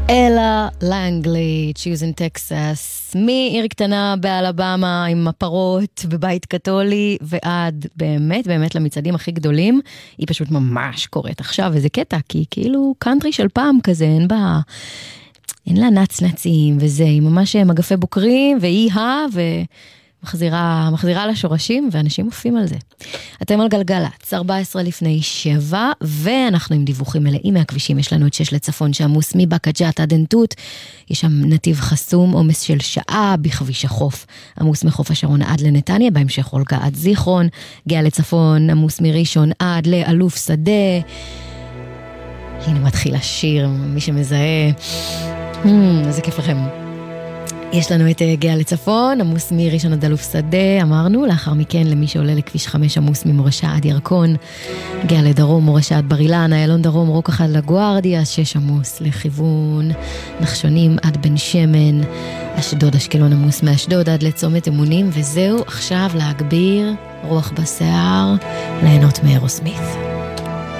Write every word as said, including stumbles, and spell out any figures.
אלה לנגלי, צ'יוזן טקסס, מעיר קטנה באלבמה עם הפרות בבית קתולי ועד באמת באמת למצעדים הכי גדולים, היא פשוט ממש קורית עכשיו, וזה קטע, כי היא כאילו קאנטרי של פעם כזה, אין בה, אין לה נצנצים וזה, היא ממש מגפי בוקרים והיא ה ו... מחזירה, מחזירה לשורשים, ואנשים מופיעים על זה. אתם על גלגלץ, ארבע עשרה לפני שבע, ואנחנו עם דיווחים מלאים מהכבישים. יש לנו את שש לצפון שעמוס מבאקה ג'ת עד עין תות. יש שם נתיב חסום, עומס של שעה בכביש החוף. עמוס מחוף השרון עד לנתניה, בהמשך הולגה עד זיכרון. גאה לצפון, עמוס מראשון עד לאלוף שדה. הנה מתחיל השיר, מי שמזהה. Hmm, איזה כיף לכם. יש לנו את גאה לצפון, עמוס מראשון עד אלוף שדה, אמרנו, לאחר מכן למי שעולה לכביש חמש עמוס ממורשה עד ירקון, גאה לדרום, מורשה עד בר אילן, איילון דרום, רוקח עד לגוארדיה, שש עמוס לכיוון נחשונים עד בן שמן, אשדוד אשקלון עמוס מאשדוד עד לצומת אמונים, וזהו, עכשיו להגביר רוח בשיער, ליהנות מאירוסמית.